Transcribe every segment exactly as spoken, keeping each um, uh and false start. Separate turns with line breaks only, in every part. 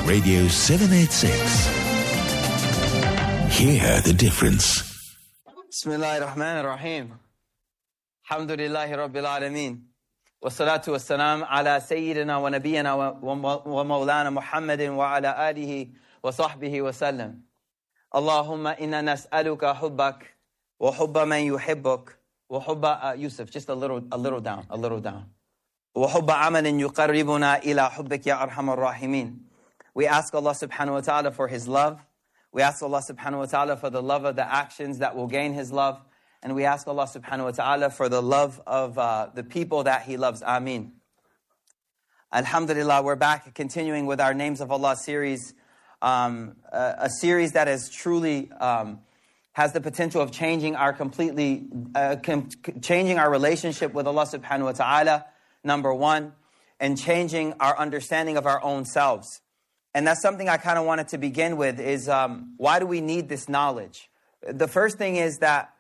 Radio seven eighty-six. Hear the difference.
Bismillahir Rahmanir Rahim. Alhamdulillahi Rabbil Alameen. Wassalatu wassalam ala Sayyidina wa Nabiyyina wa Mawlana Muhammadin wa ala alihi wa sahbihi wa sallam. Allahumma inna nas'aluka hubbak wa hubba man yuhibbuk wa hubba, uh, Yusuf, just a little, a little down, a little down. Wa hubba amalin yuqarribuna ila hubbik ya arhamar rahimin. We ask Allah subhanahu wa ta'ala for His love. We ask Allah subhanahu wa ta'ala for the love of the actions that will gain His love. And we ask Allah subhanahu wa ta'ala for the love of uh, the people that He loves. Ameen. Alhamdulillah, we're back continuing with our Names of Allah series. Um, a, a series that is truly, um, has the potential of changing our completely, uh, com- changing our relationship with Allah subhanahu wa ta'ala, number one, and changing our understanding of our own selves. And that's something I kind of wanted to begin with is, um, why do we need this knowledge? The first thing is that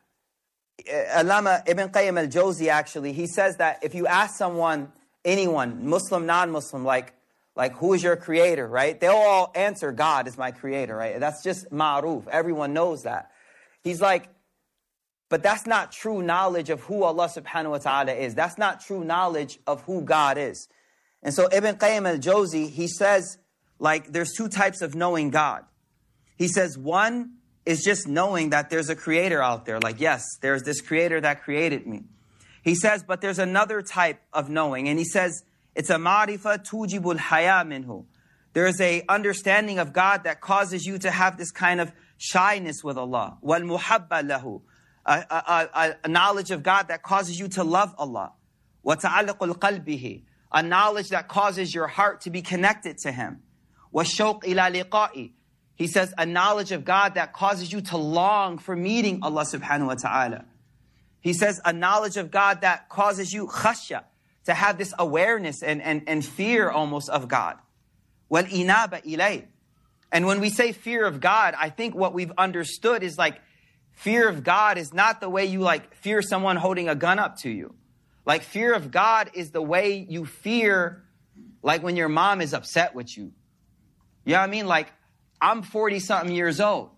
Allama Ibn Qayyim al-Jawzi, actually, he says that if you ask someone, anyone, Muslim, non-Muslim, like, like who is your creator, right? They'll all answer, God is my creator, right? That's just ma'ruf. Everyone knows that. He's like, but that's not true knowledge of who Allah subhanahu wa ta'ala is. That's not true knowledge of who God is. And so Ibn Qayyim al-Jawzi, he says, like, there's two types of knowing God. He says one is just knowing that there's a creator out there. Like, yes, there's this creator that created me. He says, but there's another type of knowing. And he says, it's a ma'rifa tujibul haya minhu. There's a understanding of God that causes you to have this kind of shyness with Allah. Wal muhabba lahu. A, a, a knowledge of God that causes you to love Allah. Wa ta'alluqul qalbihi. A knowledge that causes your heart to be connected to Him. وَالشَّوْقِ إِلَى لِقَائِ. He says a knowledge of God that causes you to long for meeting Allah subhanahu wa ta'ala. He says a knowledge of God that causes you khashya, to have this awareness and, and, and fear almost of God. وَالْإِنَابَ إِلَيْهِ. And when we say fear of God, I think what we've understood is like, fear of God is not the way you like fear someone holding a gun up to you. Like fear of God is the way you fear like when your mom is upset with you. You know what I mean? Like, I'm forty-something years old.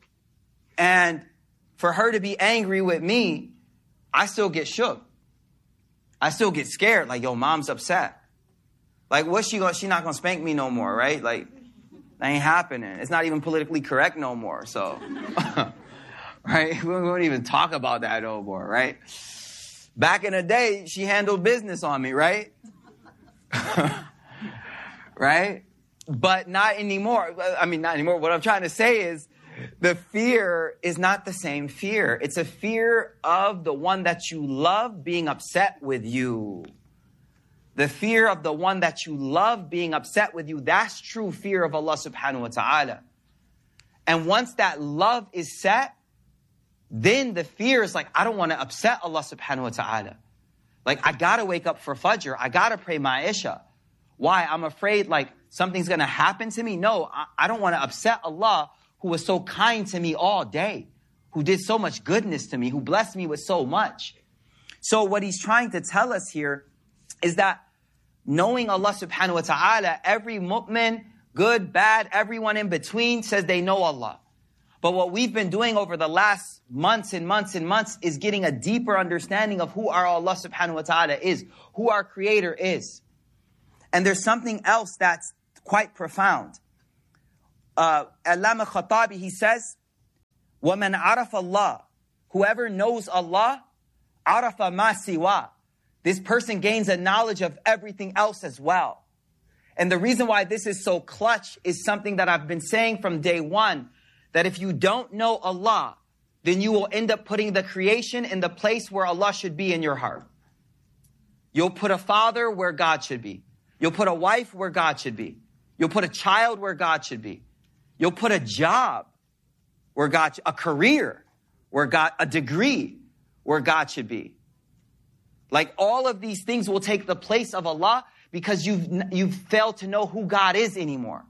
And for her to be angry with me, I still get shook. I still get scared. Like, yo, mom's upset. Like, what's she going to, she not going to spank me no more, right? Like, that ain't happening. It's not even politically correct no more, so. Right? We won't even talk about that no more, right? Back in the day, she handled business on me, right? Right? But not anymore. I mean, not anymore. What I'm trying to say is the fear is not the same fear. It's a fear of the one that you love being upset with you. The fear of the one that you love being upset with you, that's true fear of Allah subhanahu wa ta'ala. And once that love is set, then the fear is like, I don't want to upset Allah subhanahu wa ta'ala. Like, I got to wake up for Fajr. I got to pray my Isha. Why? I'm afraid like something's going to happen to me? No, I, I don't want to upset Allah who was so kind to me all day, who did so much goodness to me, who blessed me with so much. So what he's trying to tell us here is that knowing Allah subhanahu wa ta'ala, every mu'min, good, bad, everyone in between says they know Allah. But what we've been doing over the last months and months and months is getting a deeper understanding of who our Allah subhanahu wa ta'ala is, who our creator is. And there's something else that's quite profound. Uh, Allama Khattabi, he says, وَمَنْ عَرَفَ اللَّهِ. Whoever knows Allah, عَرَفَ مَا سِوَى. This person gains a knowledge of everything else as well. And the reason why this is so clutch is something that I've been saying from day one, that if you don't know Allah, then you will end up putting the creation in the place where Allah should be in your heart. You'll put a father where God should be. You'll put a wife where God should be. You'll put a child where God should be. You'll put a job where God, a career where God, a degree where God should be. Like all of these things will take the place of Allah because you've, you've failed to know who God is anymore.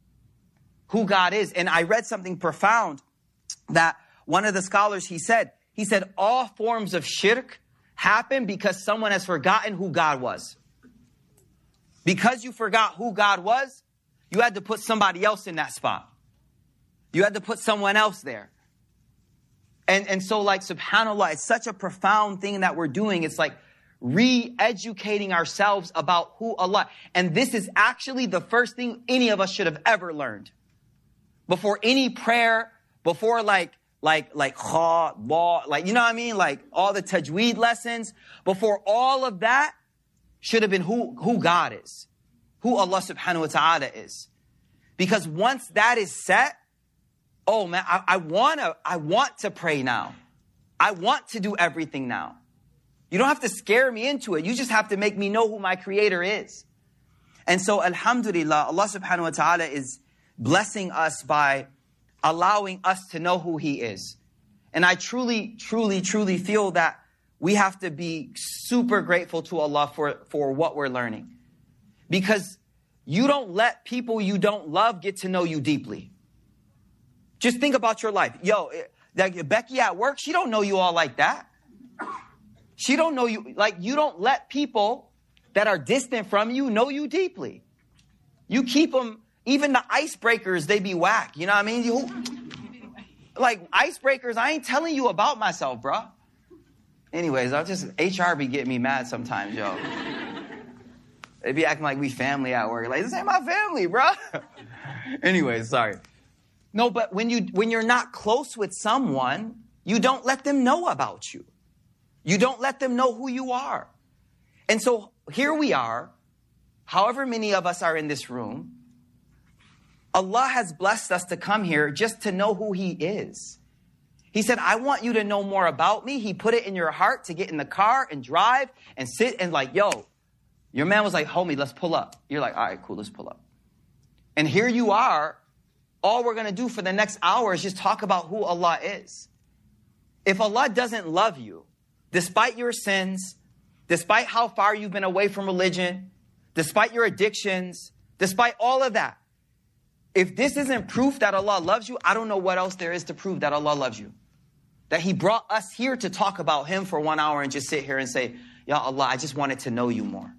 Who God is. And I read something profound that one of the scholars, he said, he said, all forms of shirk happen because someone has forgotten who God was. Because you forgot who God was, you had to put somebody else in that spot. You had to put someone else there. And, and so like, subhanAllah, it's such a profound thing that we're doing. It's like re-educating ourselves about who Allah. And this is actually the first thing any of us should have ever learned. Before any prayer, before like, like, like, kha, law, like, you know what I mean? Like all the tajweed lessons, before all of that should have been who, who God is, who Allah subhanahu wa ta'ala is. Because once that is set, oh man, I, I wanna, I want to pray now. I want to do everything now. You don't have to scare me into it. You just have to make me know who my creator is. And so, alhamdulillah, Allah subhanahu wa ta'ala is blessing us by allowing us to know who he is. And I truly, truly, truly feel that we have to be super grateful to Allah for, for what we're learning. Because you don't let people you don't love get to know you deeply. Just think about your life. Yo, like Becky at work, she don't know you all like that. She don't know you, like you don't let people that are distant from you know you deeply. You keep them, even the icebreakers, they be whack. You know what I mean? You, like icebreakers, I ain't telling you about myself, bro. Anyways, I'll just, H R be getting me mad sometimes, yo. They be acting like we family at work. Like, this ain't my family, bro. Anyways, sorry. No, but when, you, when you're not close with someone, you don't let them know about you. You don't let them know who you are. And so here we are, however many of us are in this room, Allah has blessed us to come here just to know who he is. He said, I want you to know more about me. He put it in your heart to get in the car and drive and sit and like, yo, your man was like, homie, let's pull up. You're like, all right, cool, let's pull up. And here you are. All we're going to do for the next hour is just talk about who Allah is. If Allah doesn't love you, despite your sins, despite how far you've been away from religion, despite your addictions, despite all of that, if this isn't proof that Allah loves you, I don't know what else there is to prove that Allah loves you. That he brought us here to talk about him for one hour and just sit here and say, Ya Allah, I just wanted to know you more.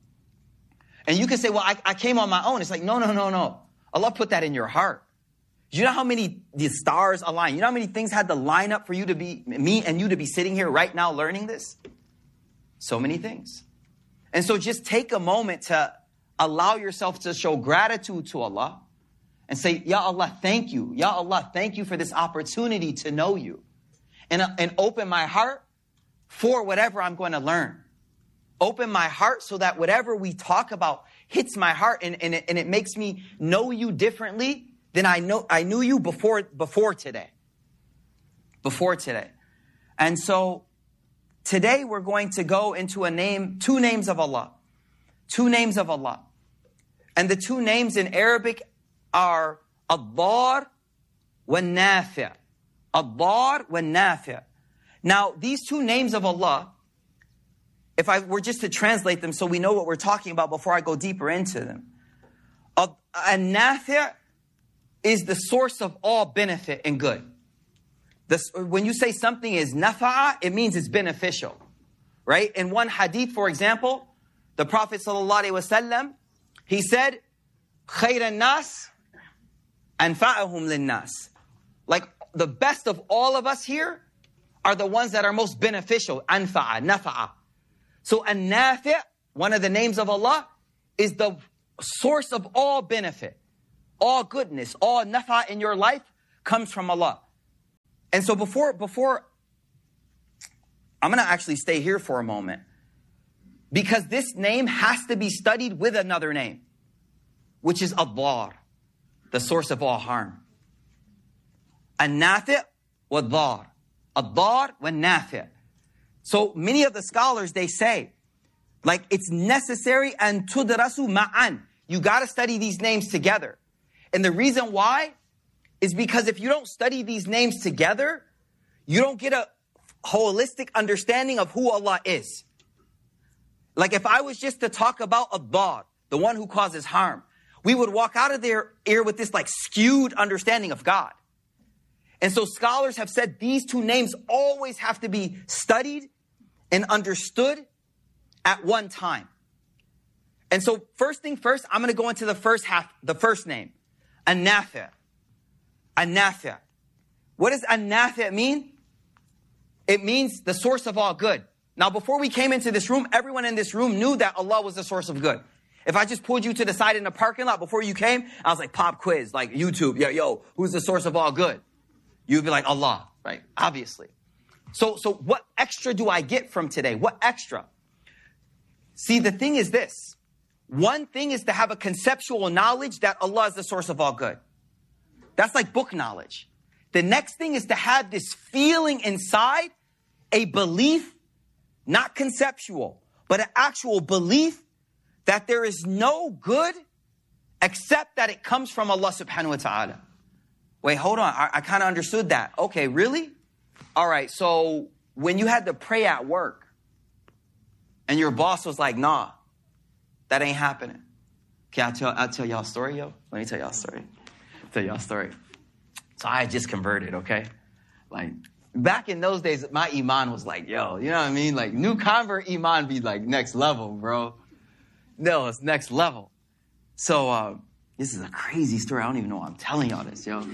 And you can say, well, I, I came on my own. It's like, no, no, no, no. Allah put that in your heart. Do you know how many the stars align? You know how many things had to line up for you to be, me and you to be sitting here right now learning this? So many things. And so just take a moment to allow yourself to show gratitude to Allah and say, Ya Allah, thank you. Ya Allah, thank you for this opportunity to know you. And, uh, and open my heart for whatever I'm going to learn. Open my heart so that whatever we talk about hits my heart and, and, it, and it makes me know you differently than I know I knew you before before today. Before today. And so today we're going to go into a name, two names of Allah. Two names of Allah. And the two names in Arabic are Ad-Dar wa Nafi'. Ad-Dar wa Nafi'. Now, these two names of Allah, if I were just to translate them so we know what we're talking about before I go deeper into them. An-Nafi' is the source of all benefit and good. This, when you say something is nafa'a, it means it's beneficial, right? In one hadith, for example, the Prophet sallallahu alaihi wasallam, he said, "Khayr an-nas anfa'uhum lin-nas." Like the best of all of us here are the ones that are most beneficial. Anfa'a, nafa'a. So an-nafi', one of the names of Allah, is the source of all benefit. All goodness, all nafa in your life comes from Allah. And so before, before, I'm going to actually stay here for a moment. Because this name has to be studied with another name. Which is Ad-Dar, the source of all harm. An-Nafi' wa Ad-Dar. Ad-Dar wa Nafi'. So many of the scholars, they say, like it's necessary and tudrasu ma'an. You got to study these names together. And the reason why is because if you don't study these names together, you don't get a holistic understanding of who Allah is. Like if I was just to talk about Ad-Dar, the one who causes harm, we would walk out of their ear with this like skewed understanding of God. And so scholars have said these two names always have to be studied and understood at one time. And so first thing first, I'm going to go into the first half, the first name, An-Nafi'. An-Nafi'. What does An-Nafi' mean? It means the source of all good. Now, before we came into this room, everyone in this room knew that Allah was the source of good. If I just pulled you to the side in the parking lot before you came, I was like, pop quiz, like YouTube, yo, yo, who's the source of all good? You'd be like, Allah, right? Obviously. So, so what extra do I get from today? What extra? See, the thing is this. One thing is to have a conceptual knowledge that Allah is the source of all good. That's like book knowledge. The next thing is to have this feeling inside, a belief, not conceptual, but an actual belief that there is no good except that it comes from Allah subhanahu wa ta'ala. Wait, hold on. I, I kind of understood that. Okay, really? All right, so when you had to pray at work and your boss was like, nah, that ain't happening. Okay, I'll tell, I'll tell y'all a story, yo. Let me tell y'all a story. I'll tell y'all a story. So I had just converted, okay? Like, back in those days, my iman was like, yo, you know what I mean? Like, new convert iman be like next level, bro. No, it's next level. So, uh, this is a crazy story. I don't even know why I'm telling y'all this, yo.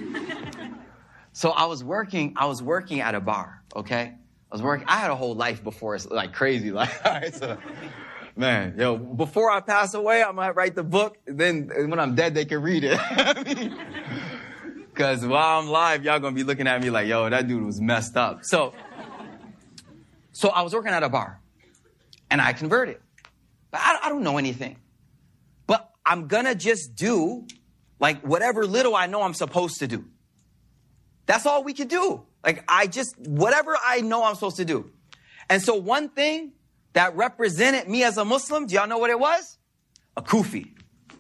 So I was working, I was working at a bar, okay? I was working, I had a whole life before it's like crazy. Like, all right, so, man, yo, before I pass away, I might write the book. Then when I'm dead, they can read it. Because while I'm live, y'all going to be looking at me like, yo, that dude was messed up. So, so I was working at a bar, and I converted. But I, I don't know anything. But I'm going to just do, like, whatever little I know I'm supposed to do. That's all we could do. Like, I just, whatever I know I'm supposed to do. And so one thing that represented me as a Muslim, do y'all know what it was? A kufi.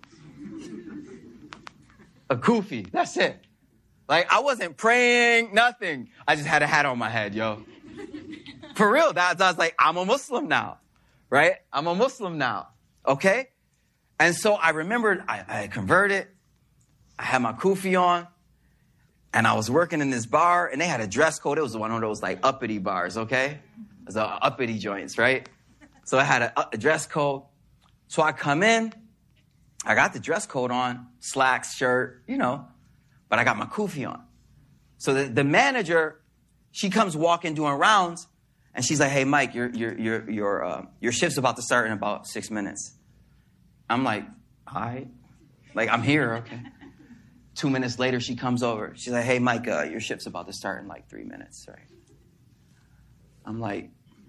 A kufi. That's it. Like, I wasn't praying, nothing. I just had a hat on my head, yo. For real. That, I was like, I'm a Muslim now, right? I'm a Muslim now, okay? And so I remembered I, I converted. I had my kufi on. And I was working in this bar, and they had a dress code. It was one of those, like, uppity bars, okay? It was uh, uppity joints, right? So I had a, a dress code. So I come in. I got the dress code on, slacks, shirt, you know. But I got my kufi on. So the, the manager, she comes walking, doing rounds, and she's like, hey, Mike, your your your your uh, your shift's about to start in about six minutes. I'm like, all right. Like, I'm here, okay. Two minutes later, she comes over. She's like, hey, Mike, uh, your shift's about to start in like three minutes, right? I'm like,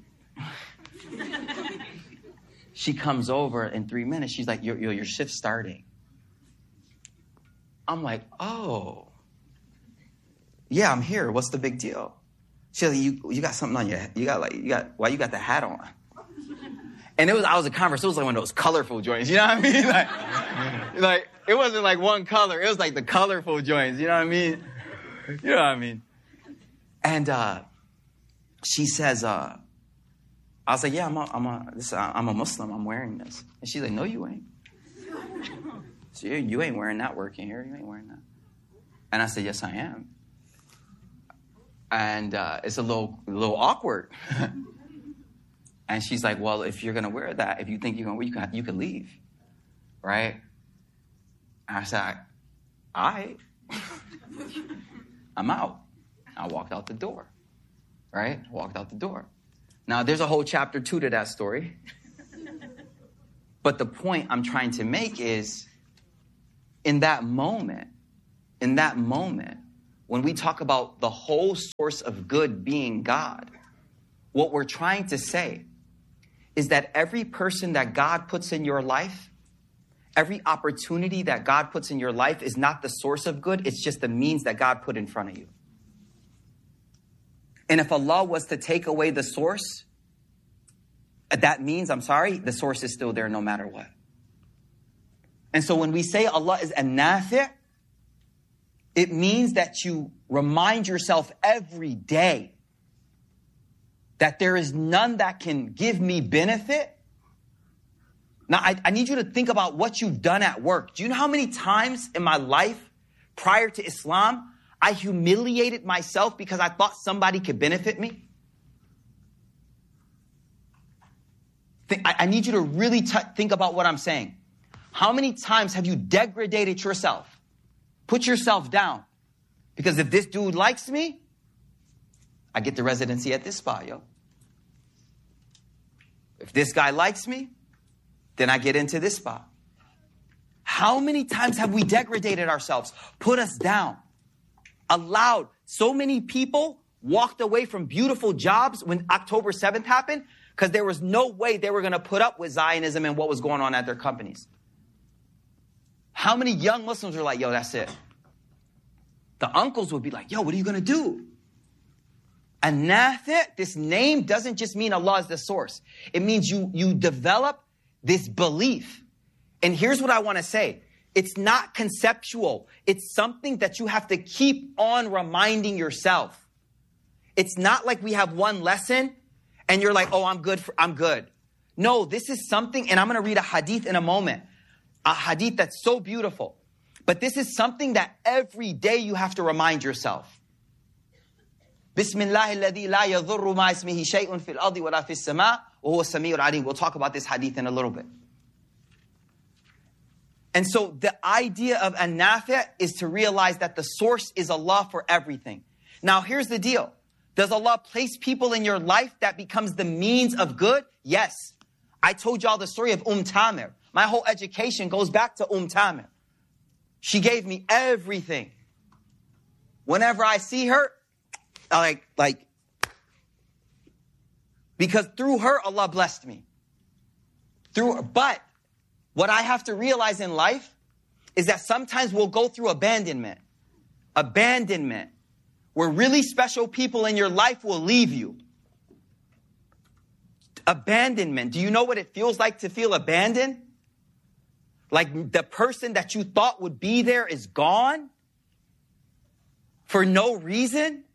she comes over in three minutes. She's like, your, your, your shift's starting. I'm like, oh, yeah, I'm here. What's the big deal? She's like, you, you got something on your head. You got like, you got, why you got the hat on? And it was, I was a Converse. It was like one of those colorful joints. You know what I mean? Like, like, it wasn't like one color. It was like the colorful joints. You know what I mean? You know what I mean? And, uh, she says, uh, I was like, yeah, I'm a, I'm a, this, I'm a Muslim. I'm wearing this. And she's like, no, you ain't. So you, you ain't wearing that working here. You ain't wearing that. And I said, yes, I am. And uh, it's a little, a little awkward. And she's like, well, if you're going to wear that, if you think you're going to wear, you can, you can leave. Right? And I said, all right. I'm out. I walked out the door. Right? I walked out the door. Now, there's a whole chapter two to that story. But the point I'm trying to make is, in that moment, in that moment, when we talk about the whole source of good being God, what we're trying to say is that every person that God puts in your life, every opportunity that God puts in your life is not the source of good. It's just the means that God put in front of you. And if Allah was to take away the source, that means, I'm sorry, the source is still there no matter what. And so when we say Allah is An-Nafi', it means that you remind yourself every day that there is none that can give me benefit. Now, I, I need you to think about what you've done at work. Do you know how many times in my life prior to Islam, I humiliated myself because I thought somebody could benefit me? Think, I, I need you to really t- think about what I'm saying. How many times have you degraded yourself? Put yourself down. Because if this dude likes me, I get the residency at this spot, yo. If this guy likes me, then I get into this spot. How many times have we degraded ourselves, put us down, allowed so many people walked away from beautiful jobs when October seventh happened because there was no way they were going to put up with Zionism and what was going on at their companies. How many young Muslims are like, yo, that's it. The uncles would be like, yo, what are you going to do? An-Nafi', this name doesn't just mean Allah is the source. It means you, you develop this belief. And here's what I want to say. It's not conceptual. It's something that you have to keep on reminding yourself. It's not like we have one lesson and you're like, oh, I'm good. For, I'm good. No, this is something, and I'm going to read a hadith in a moment. A hadith that's so beautiful. But this is something that every day you have to remind yourself. Bismillah alladhi la yadhurru ma ismihi shay'un fil ardi wa la fis sama' wa huwa as-sami'ul 'alim. We'll talk about this hadith in a little bit. And so the idea of an-nafi' is to realize that the source is Allah for everything. Now here's the deal. Does Allah place people in your life that becomes the means of good? Yes. I told y'all the story of Umm Tamir. My whole education goes back to Umm Tamir. She gave me everything. Whenever I see her, I like, like, because through her, Allah blessed me. Through her. But what I have to realize in life is that sometimes we'll go through abandonment. Abandonment. Where really special people in your life will leave you. Abandonment. Do you know what it feels like to feel abandoned? Like the person that you thought would be there is gone for no reason?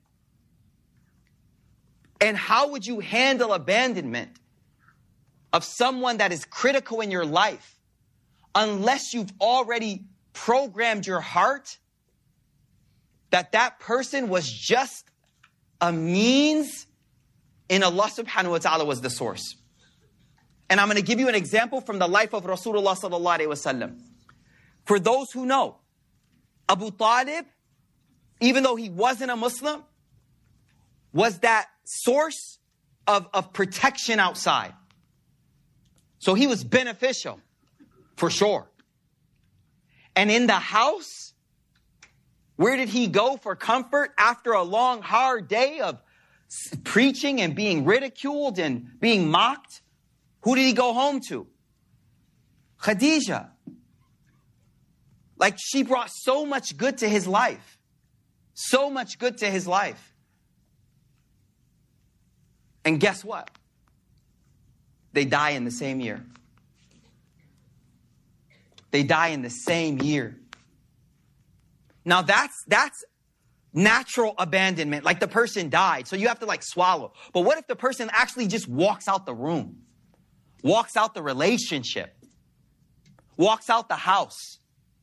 And how would you handle abandonment of someone that is critical in your life unless you've already programmed your heart that that person was just a means and Allah subhanahu wa ta'ala was the source? And I'm going to give you an example from the life of Rasulullah sallallahu alaihi wasallam. For those who know, Abu Talib, even though he wasn't a Muslim, was that source of, of protection outside. So he was beneficial, for sure. And in the house, where did he go for comfort after a long, hard day of preaching and being ridiculed and being mocked? Who did he go home to? Khadija. Like, she brought so much good to his life. So much good to his life. And guess what? They die in the same year. They die in the same year. Now that's that's natural abandonment. Like the person died, so you have to like swallow. But what if the person actually just walks out the room? Walks out the relationship? Walks out the house?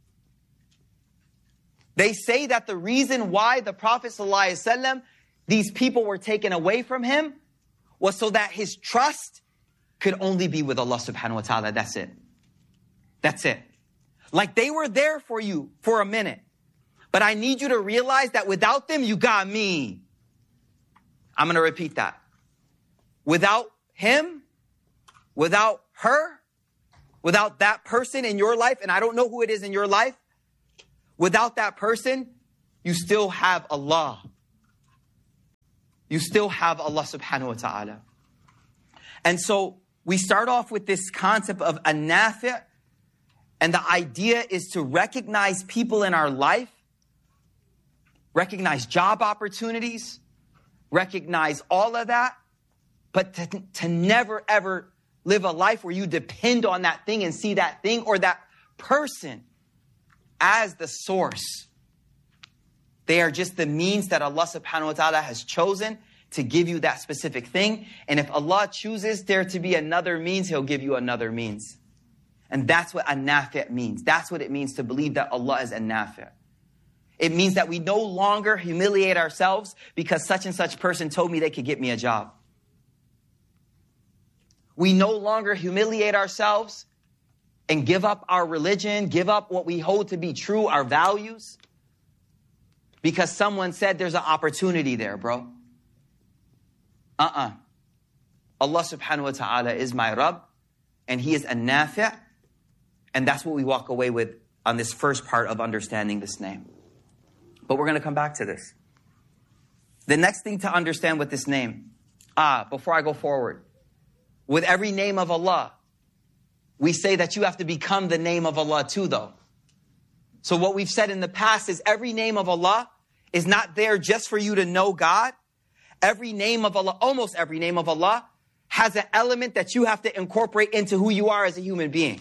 They say that the reason why the Prophet ﷺ, these people were taken away from him, was so that his trust could only be with Allah subhanahu wa ta'ala. That's it. That's it. Like they were there for you for a minute. But I need you to realize that without them, you got me. I'm going to repeat that. Without him, without her, without that person in your life, and I don't know who it is in your life, without that person, you still have Allah. You still have Allah subhanahu wa ta'ala. And so we start off with this concept of an-nafi', and the idea is to recognize people in our life, recognize job opportunities, recognize all of that, but to, to never ever live a life where you depend on that thing and see that thing or that person as the source. They are just the means that Allah subhanahu wa ta'ala has chosen to give you that specific thing. And if Allah chooses there to be another means, He'll give you another means. And that's what an-nafi' means. That's what it means to believe that Allah is an-nafi'. It means that we no longer humiliate ourselves because such and such person told me they could get me a job. We no longer humiliate ourselves and give up our religion, give up what we hold to be true, our values, because someone said there's an opportunity there, bro. Uh-uh. Allah subhanahu wa ta'ala is my Rabb, and He is an-Nafi', and that's what we walk away with on this first part of understanding this name. But we're going to come back to this. The next thing to understand with this name, ah, before I go forward, with every name of Allah, we say that you have to become the name of Allah too, though. So what we've said in the past is every name of Allah is not there just for you to know God. Every name of Allah, almost every name of Allah, has an element that you have to incorporate into who you are as a human being.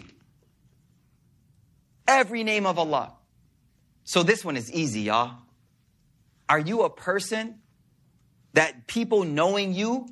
Every name of Allah. So this one is easy, y'all. Are you a person that people knowing you,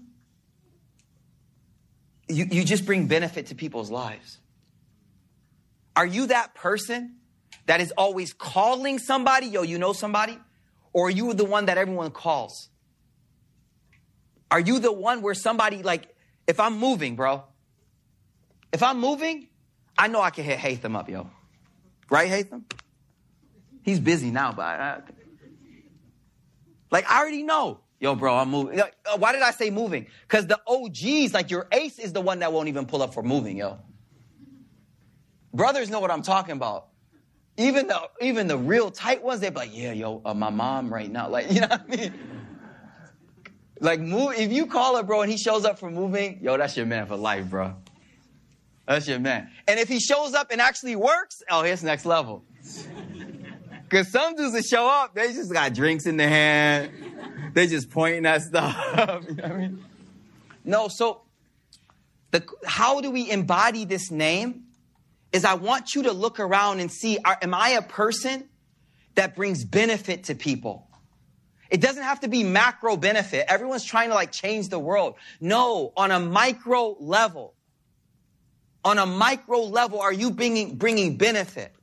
you, you just bring benefit to people's lives? Are you that person that is always calling somebody, yo, you know somebody? Or are you the one that everyone calls? Are you the one where somebody, like, if I'm moving, bro, if I'm moving, I know I can hit Haytham up, yo. Right, Haytham? He's busy now, but I, like, I already know. Yo, bro, I'm moving. Like, uh, why did I say moving? Because the O Gs, like your ace is the one that won't even pull up for moving, yo. Brothers know what I'm talking about. Even the, even the real tight ones, they're like, yeah, yo, uh, my mom right now. Like, you know what I mean? Like, move. If you call her, bro, and he shows up for moving, yo, that's your man for life, bro. That's your man. And if he shows up and actually works, oh, here's next level. Because some dudes that show up, they just got drinks in their hand. They just pointing at stuff. You know what I mean? No, so the, how do we embody this name? Is I want you to look around and see, are, am I a person that brings benefit to people? It doesn't have to be macro benefit. Everyone's trying to like change the world. No, on a micro level. On a micro level, are you bringing, bringing benefit?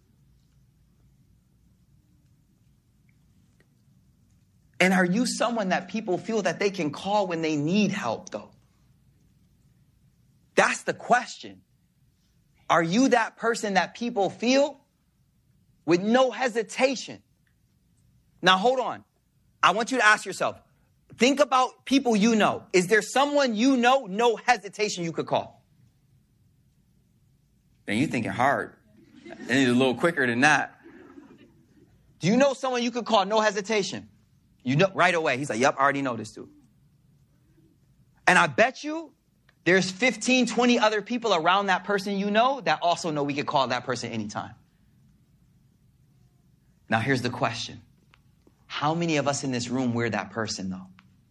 And are you someone that people feel that they can call when they need help, though? That's the question. Are you that person that people feel with no hesitation? Now, hold on. I want you to ask yourself, think about people you know. Is there someone you know, no hesitation you could call? Then you're thinking hard. And it's a little quicker than that. Do you know someone you could call, no hesitation? You know, right away. He's like, yep, I already know this dude. And I bet you there's fifteen, twenty other people around that person you know that also know we could call that person anytime. Now, here's the question. How many of us in this room, we're that person, though?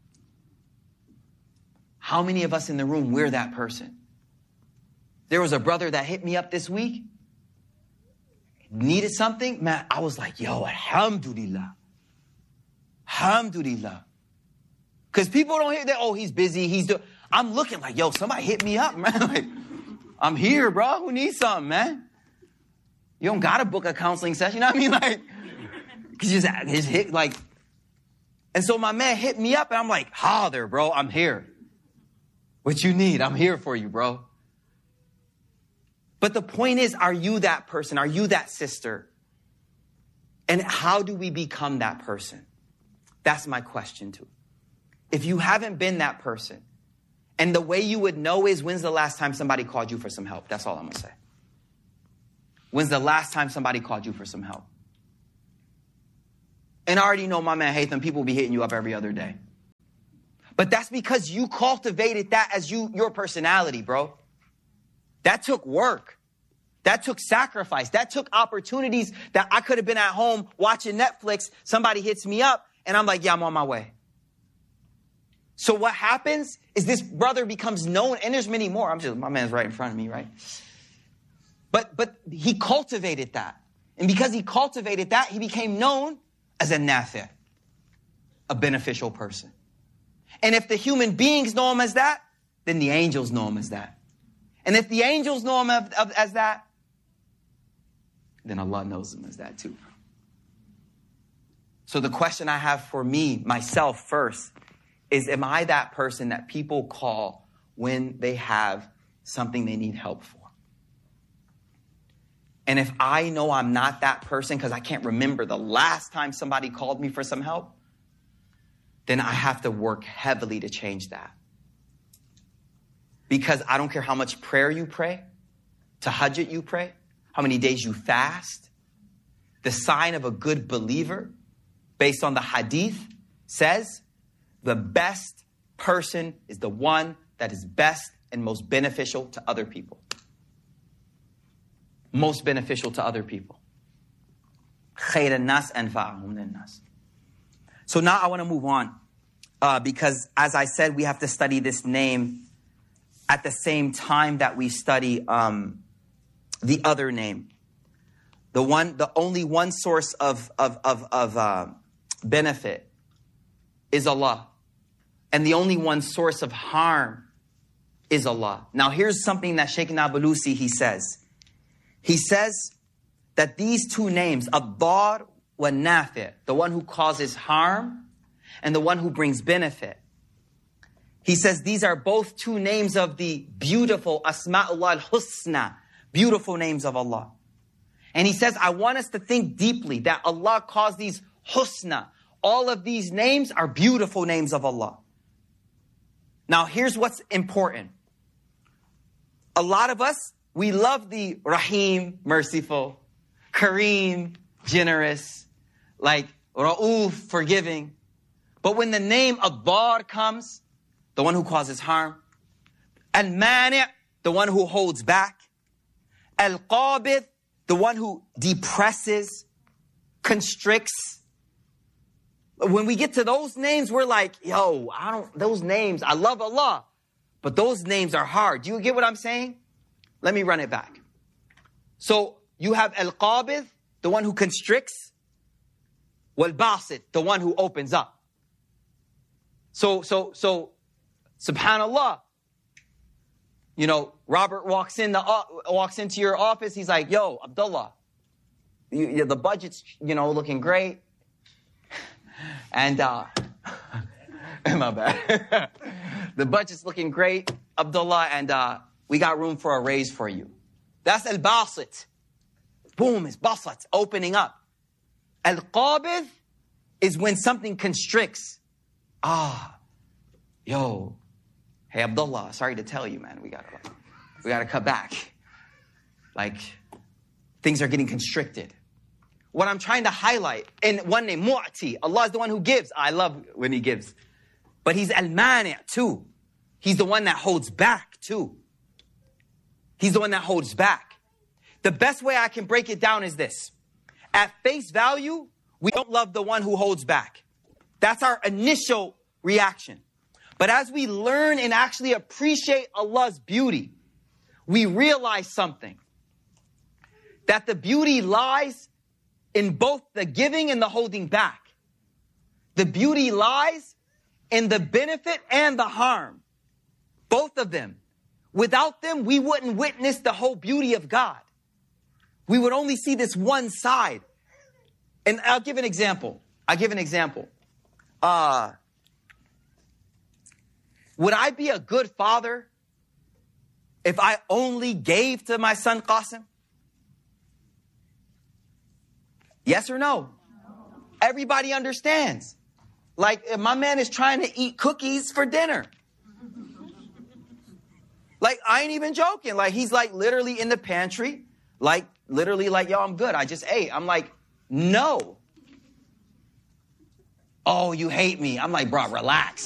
How many of us in the room, we're that person? There was a brother that hit me up this week. Needed something. Man, I was like, yo, alhamdulillah. Alhamdulillah. Because people don't hear that, oh, he's busy. He's doing. I'm looking like, yo, somebody hit me up, man. Like, I'm here, bro. Who needs something, man? You don't got to book a counseling session. You know what I mean? Like, cause just, just hit, like. And so my man hit me up, and I'm like, ha there, bro. I'm here. What you need, I'm here for you, bro. But the point is, are you that person? Are you that sister? And how do we become that person? That's my question too. If you haven't been that person, and the way you would know is, when's the last time somebody called you for some help? That's all I'm going to say. When's the last time somebody called you for some help? And I already know my man Haytham, people be hitting you up every other day. But that's because you cultivated that as you your personality, bro. That took work. That took sacrifice. That took opportunities that I could have been at home watching Netflix. Somebody hits me up, and I'm like, yeah, I'm on my way. So what happens is this brother becomes known, and there's many more. I'm just, my man's right in front of me, right? But but he cultivated that. And because he cultivated that, he became known as a nafi', a beneficial person. And if the human beings know him as that, then the angels know him as that. And if the angels know him of, of, as that, then Allah knows him as that too. So the question I have for me, myself first, is am I that person that people call when they have something they need help for. And if I know I'm not that person because I can't remember the last time somebody called me for some help, then I have to work heavily to change that. Because I don't care how much prayer you pray, tahajjud you pray, how many days you fast. The sign of a good believer, based on the hadith, says the best person is the one that is best and most beneficial to other people. Most beneficial to other people. خَيْرَ النَّاسِ أَنْفَعُهُمْ لِلنَّاسِ. So now I want to move on. Uh, because as I said, we have to study this name at the same time that we study um, the other name. The one, the only one source of, of, of, of uh, benefit is Allah. And the only one source of harm is Allah. Now here's something that Shaykh Nabalusi, he says. He says that these two names, Ad-Dar wa Nafi', the one who causes harm and the one who brings benefit. He says these are both two names of the beautiful Asma'ullah al-Husna, beautiful names of Allah. And he says, I want us to think deeply that Allah calls these Husna. All of these names are beautiful names of Allah. Now here's what's important. A lot of us, we love the Rahim, merciful, Kareem, generous, like Ra'uf, forgiving. But when the name Ad-Dar comes, the one who causes harm, Al-Mani', the one who holds back, Al-Qabid, the one who depresses, constricts. When we get to those names, we're like, yo, I don't, those names, I love Allah, but those names are hard. Do you get what I'm saying? Let me run it back. So you have Al-Qabid, the one who constricts, Wal-Basit, the one who opens up. So, so, so, subhanallah, you know, Robert walks in the uh, walks into your office. He's like, "Yo, Abdullah, you, you, the budget's you know looking great, and uh, my bad, the budget's looking great, Abdullah, and uh, we got room for a raise for you." That's al-basit. Boom, it's basat, opening up. Al-qabid is when something constricts. Ah, yo, hey Abdullah, sorry to tell you, man, we gotta, we gotta cut back. Like, things are getting constricted. What I'm trying to highlight, in one name, Mu'ti, Allah is the one who gives. I love when He gives. But He's Al-Mani' too. He's the one that holds back too. He's the one that holds back. The best way I can break it down is this. At face value, we don't love the one who holds back. That's our initial reaction. But as we learn and actually appreciate Allah's beauty, we realize something. That the beauty lies in both the giving and the holding back. The beauty lies in the benefit and the harm. Both of them. Without them, we wouldn't witness the whole beauty of God. We would only see this one side. And I'll give an example. I'll give an example. Uh, would I be a good father if I only gave to my son Qasim? Yes or no? No. Everybody understands. Like, if my man is trying to eat cookies for dinner. Like, I ain't even joking. Like, he's like literally in the pantry. Like, literally like, yo, I'm good. I just ate. I'm like, no. Oh, you hate me. I'm like, bro, relax.